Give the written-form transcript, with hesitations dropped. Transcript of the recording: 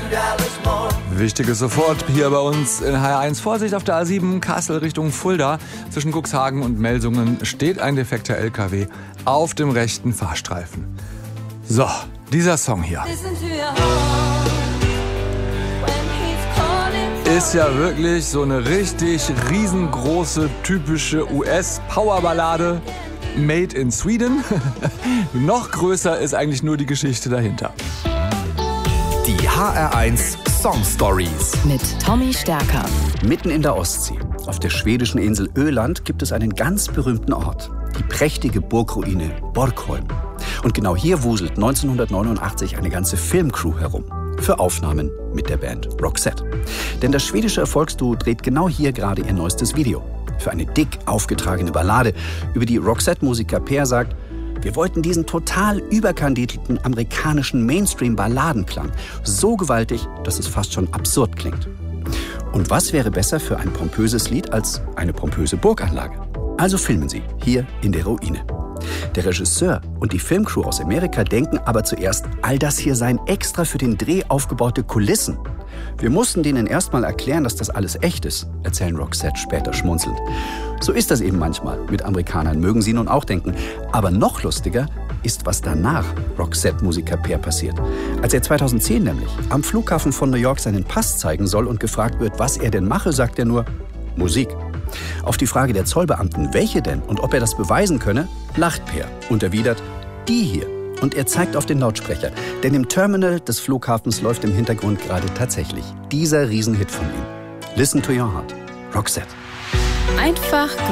Wichtiges sofort hier bei uns in HR1. Vorsicht auf der A7 Kassel Richtung Fulda. Zwischen Cuxhagen und Melsungen steht ein defekter LKW auf dem rechten Fahrstreifen. So, dieser Song hier ist ja wirklich so eine richtig riesengroße, typische US-Powerballade. Made in Sweden. Noch größer ist eigentlich nur die Geschichte dahinter. Die HR1 Song Stories mit Tommy Stärker. Mitten in der Ostsee, auf der schwedischen Insel Öland, gibt es einen ganz berühmten Ort. Die prächtige Burgruine Borgholm. Und genau hier wuselt 1989 eine ganze Filmcrew herum. Für Aufnahmen mit der Band Roxette. Denn das schwedische Erfolgsduo dreht genau hier gerade ihr neuestes Video. Für eine dick aufgetragene Ballade, über die Roxette-Musiker Per sagt, wir wollten diesen total überkandidelten amerikanischen Mainstream-Balladenklang. So gewaltig, dass es fast schon absurd klingt. Und was wäre besser für ein pompöses Lied als eine pompöse Burganlage? Also filmen sie hier in der Ruine. Der Regisseur und die Filmcrew aus Amerika denken aber zuerst, all das hier seien extra für den Dreh aufgebaute Kulissen. Wir mussten denen erstmal erklären, dass das alles echt ist, erzählen Roxette später schmunzelnd. So ist das eben manchmal mit Amerikanern, mögen sie nun auch denken. Aber noch lustiger ist, was danach Roxette-Musiker Per passiert. Als er 2010 nämlich am Flughafen von New York seinen Pass zeigen soll und gefragt wird, was er denn mache, sagt er nur Musik. Auf die Frage der Zollbeamten, welche denn und ob er das beweisen könne, lacht Per und erwidert, die hier. Und er zeigt auf den Lautsprecher, denn im Terminal des Flughafens läuft im Hintergrund gerade tatsächlich dieser Riesenhit von ihm. Listen to your heart, Roxette. Einfach